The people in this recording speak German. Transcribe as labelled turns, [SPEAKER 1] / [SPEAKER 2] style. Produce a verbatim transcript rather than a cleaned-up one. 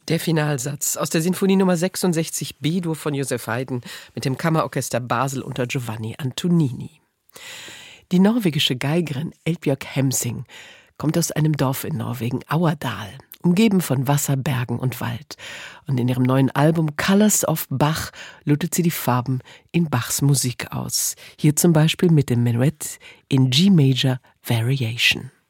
[SPEAKER 1] Der Finalsatz aus der Sinfonie Nummer sechsundsechzig B-Dur von Joseph Haydn mit dem Kammerorchester Basel unter Giovanni Antonini. Die norwegische Geigerin Eldbjørg Hemsing kommt aus einem Dorf in Norwegen, Auerdal, umgeben von Wasser, Bergen und Wald. Und in ihrem neuen Album Colors of Bach lotet sie die Farben in Bachs Musik aus. Hier zum Beispiel mit dem Menuett in G-Major Variation.